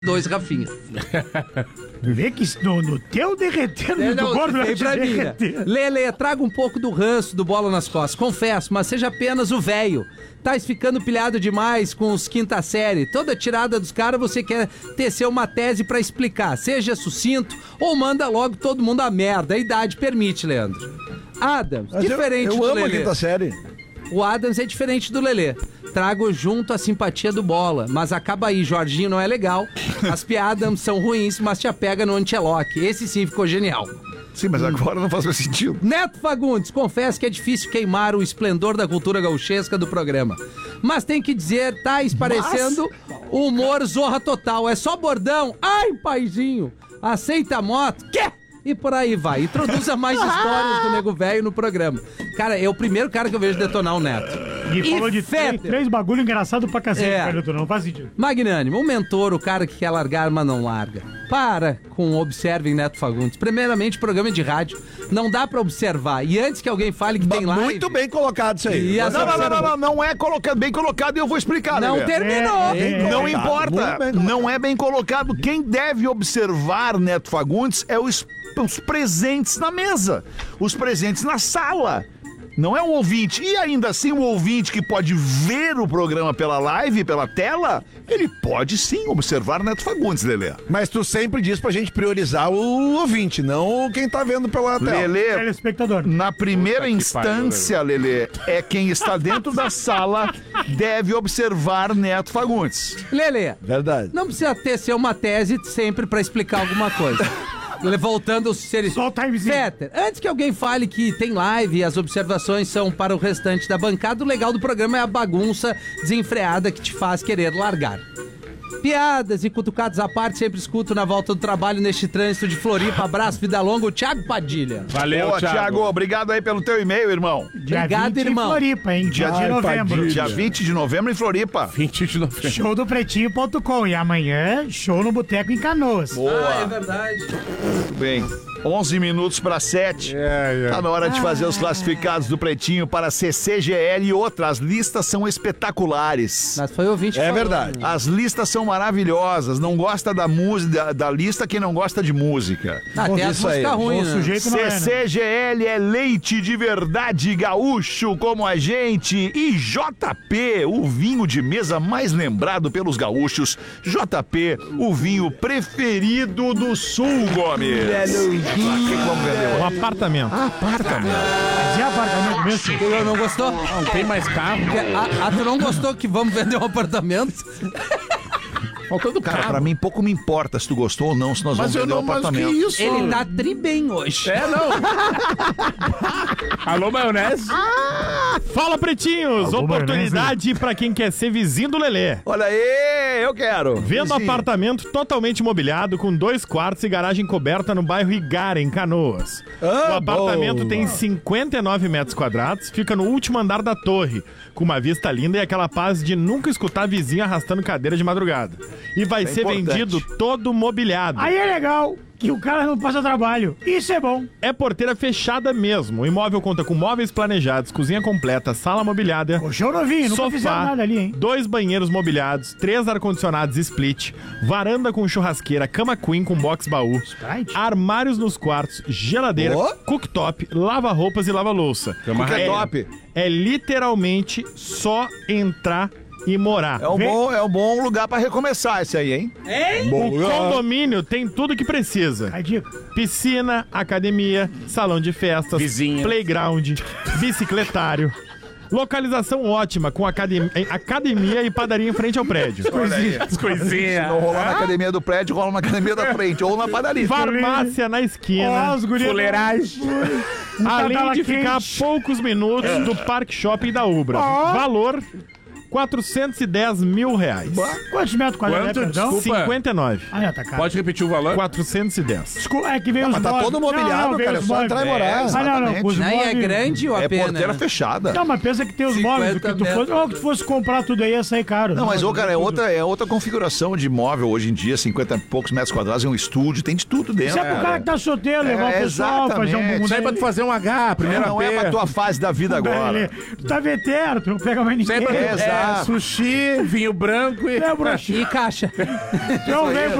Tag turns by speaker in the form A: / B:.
A: 2, Rafinha.
B: Vê que no teu derretendo do gordo vai te derreter.
A: Lele, traga um pouco do ranço do Bola nas Costas. Confesso, mas seja apenas o velho. Tais ficando pilhado demais com os quinta série. Toda tirada dos caras você quer tecer uma tese pra explicar. Seja sucinto ou manda logo todo mundo a merda. A idade permite, Leandro. Adams,
C: mas
A: diferente
C: eu
A: do
C: amo
A: Lelê.
C: a quinta série.
A: O Adams é diferente do Lelê. Trago junto a simpatia do Bola. Mas acaba aí, Jorginho não é legal. As piadas são ruins, mas te apega no Ancelotti. Esse sim ficou genial.
C: Sim, mas agora não faz mais sentido.
A: Neto Fagundes, confesso que é difícil queimar o esplendor da cultura gauchesca do programa. Mas tem que dizer, tá parecendo humor Zorra Total. É só bordão. Ai, paizinho. Aceita a moto. Quê? E por aí vai. Introduza mais histórias do Nego Velho no programa. Cara, é o primeiro cara que eu vejo detonar o Neto.
B: E falou de três bagulho engraçado pra cacete, Carlito, não faz sentido.
A: Magnânimo, o mentor, o cara que quer largar, mas não larga. Para com Observem Neto Fagundes. Primeiramente, programa de rádio. Não dá pra observar. E antes que alguém fale que tem live...
C: Muito bem colocado isso aí.
D: Não é colocado, bem colocado e eu vou explicar.
A: Não terminou.
D: Não importa. Não é bem colocado. Quem deve observar Neto Fagundes é os presentes na mesa. Os presentes na sala. Não é um ouvinte. E ainda assim, o ouvinte que pode ver o programa pela live, pela tela, ele pode sim observar Neto Fagundes, Lelê.
C: Mas tu sempre diz pra gente priorizar o ouvinte, não quem tá vendo pela tela.
D: Lelê,
B: Telespectador.
D: na primeira instância, Lelê, é quem está dentro da sala deve observar Neto Fagundes.
A: Lelê,
C: Verdade.
A: não precisa ser uma tese sempre pra explicar alguma coisa. Voltando aos seres...
B: Só o timezinho.
A: Fetter, antes que alguém fale que tem live e as observações são para o restante da bancada, o legal do programa é a bagunça desenfreada que te faz querer largar. Piadas e cutucados à parte, sempre escuto na volta do trabalho neste trânsito de Floripa. Abraço, vida longa, o Thiago Padilha.
D: Valeu, Boa, Thiago. Obrigado aí pelo teu e-mail, irmão.
B: Dia
A: Obrigado,
B: 20
A: irmão.
B: em Floripa, hein? Dia de novembro.
D: Dia 20 de novembro em Floripa.
E: 20 de novembro.
B: Show do Pretinho.com. E amanhã, show no Boteco em Canoas.
D: Boa.
A: É verdade.
D: Muito bem. 11 minutos para 7. Tá na hora de fazer os classificados do Pretinho para CCGL e outras. As listas são espetaculares.
A: Mas foi ouvinte
C: É
A: falando.
C: verdade.
D: As listas são maravilhosas. Não gosta da música da lista quem não gosta de música.
A: Até as
C: Isso aí.
A: músicas ruins,
B: O
A: né?
B: sujeito não é, né?
D: CCGL é leite de verdade gaúcho como a gente. E JP, o vinho de mesa mais lembrado pelos gaúchos. JP, o vinho preferido do Sul, Gomes.
E: Um apartamento.
B: Mas é apartamento mesmo?
A: Tu não gostou?
E: Não tem mais carro.
A: Tu não gostou que vamos vender um apartamento?
E: Faltando
D: Cara,
E: carro.
D: pra mim pouco me importa se tu gostou ou não, se nós
E: Mas
D: vamos
E: eu
D: vender um
E: não, mas que
D: apartamento.
E: isso?
A: Ele tá tri bem hoje.
E: É, não. Alô, maionese? Fala, pretinhos.
B: Alô,
E: Oportunidade pra quem quer ser vizinho do Lelê.
D: Olha aí, eu quero.
E: Vendo
D: Sim.
E: apartamento totalmente mobiliado com 2 quartos e garagem coberta no bairro Igara, em Canoas. O apartamento tem 59 metros quadrados, fica no último andar da torre, com uma vista linda e aquela paz de nunca escutar vizinho arrastando cadeira de madrugada. E vai ser
D: importante.
E: vendido todo mobiliado.
B: Aí é legal que o cara não passa trabalho. Isso é bom.
E: É porteira fechada mesmo. O imóvel conta com móveis planejados, cozinha completa, sala mobiliada,
B: Colchão novinho, nunca fizeram
E: sofá,
B: nada ali, hein?
E: 2 banheiros mobiliados, 3 ar-condicionados split, varanda com churrasqueira, cama queen com box baú,
B: Sprite?
E: armários nos quartos, geladeira, cooktop, lava-roupas e lava-louça.
D: Cooktop.
E: É literalmente só entrar e morar.
D: É um bom lugar pra recomeçar esse aí, hein?
E: O condomínio tem tudo que precisa.
B: Aí, dica.
E: Piscina, academia, salão de festas,
F: Vizinho.
E: playground, bicicletário. Localização ótima, com academia e padaria em frente ao prédio.
F: As coisinhas.
D: Se não rolar na academia do prédio, rola na academia da frente ou na padaria.
E: Farmácia na esquina.
B: Ó, os gurias.
F: Fuleiragem.
E: Além de
B: quente.
E: ficar a poucos minutos do Parque Shopping da Ubra. Valor... 410 mil reais.
B: Quantos metros quadrados,
F: Quanto?
B: perdão?
F: Desculpa.
E: 59.
B: Ah, já tá caro.
F: Pode repetir o valor?
E: 410.
B: Desculpa, é que veio os
C: Mas tá
B: móveis.
C: todo mobiliado,
B: veio
C: cara. É
B: os
C: só
B: móveis.
C: entrar e morar.
B: Ah, não, com os
A: Não, e é
B: móveis.
A: grande ou a
D: É
A: pena?
D: porteira fechada.
B: Não, mas pensa que tem os
A: 50
B: móveis. Que tu fosse,
A: metros.
B: que tu fosse comprar tudo aí ia sair caro.
D: Não, mas, cara, é outra configuração de imóvel hoje em dia, 50 e poucos metros quadrados, é um estúdio, tem de tudo dentro.
B: Isso é pro cara que tá solteiro, levar o pessoal, fazer um
D: exatamente.
F: Isso aí é pra tu fazer um H, primeiro
D: Não é pra tua fase da vida agora.
B: Tu tá veterano, tu não pega mais ninguém.
F: Sempre-
C: sushi, vinho branco e...
B: É, broxinha.
A: E caixa.
B: Então vem